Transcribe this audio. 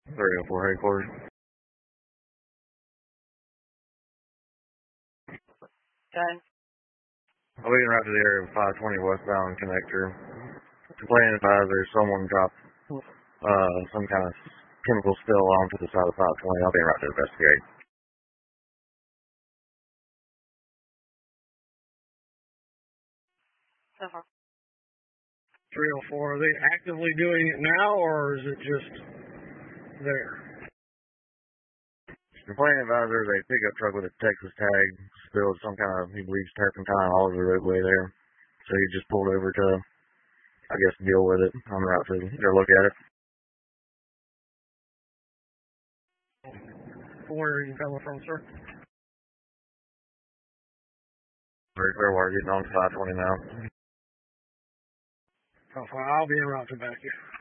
304 headquarters. Okay. We can route to the area of 520 westbound connector. Complaint advisor, someone dropped some kind of chemical spill onto the side of 520. I'll be en route to investigate. Uh-huh. 304, are they actively doing it now, or is it just there? Complaint advisor, a pickup truck with a Texas tag spilled some kind of, he believes, turpentine all over the roadway there. So he just pulled over to, I guess, deal with it. I'm en route to go look at it. Where are you coming from, sir? Very Clearwater, getting on to 520 now. I'll be en route to back you.